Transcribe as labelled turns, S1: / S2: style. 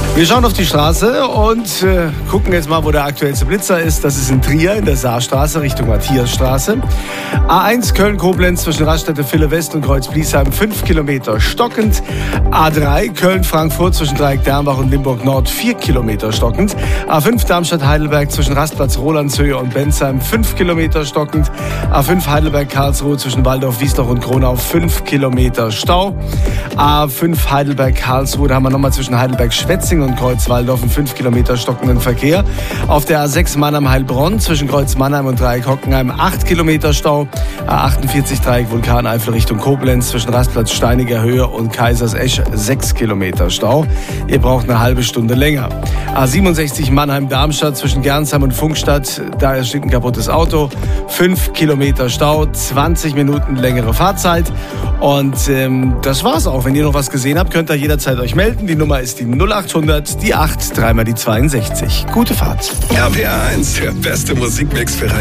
S1: Wir schauen auf die Straße und gucken jetzt mal, wo der aktuellste Blitzer ist. Das ist in Trier in der Saarstraße Richtung Matthiasstraße. A1 Köln-Koblenz zwischen Raststätte Ville West und Kreuz-Bliesheim 5 Kilometer stockend. A3 Köln-Frankfurt zwischen Dreieck-Dernbach und Limburg-Nord 4 Kilometer stockend. A5 Darmstadt-Heidelberg zwischen Rastplatz Rolandshöhe und Bensheim 5 Kilometer stockend. A5 Heidelberg-Karlsruhe zwischen Waldorf-Wiesloch und Kronau 5 Kilometer Stau. A5 Heidelberg-Karlsruhe, da haben wir nochmal zwischen Heidelberg-Schwetzing und Kreuz-Waldorf einen 5 Kilometer stockenden Verkehr. Auf der A6 Mannheim-Heilbronn zwischen Kreuz-Mannheim und Dreieck-Hockenheim 8 Kilometer Stau. A48 Dreieck Vulkaneifel Richtung Koblenz zwischen Rastplatz Steiniger Höhe und Kaisersesch 6 Kilometer Stau. Ihr braucht eine halbe Stunde länger. A67 Mannheim-Darmstadt zwischen Gernsheim und Funkstadt, da steht ein kaputtes Auto. 5 Kilometer Stau, 20 Minuten längere Fahrzeit. Und das war's auch. Wenn ihr noch was gesehen habt, könnt ihr jederzeit euch melden. Die Nummer ist die 0800, die 8, dreimal die 62. Gute Fahrt.
S2: RPR 1, der beste Musikmix für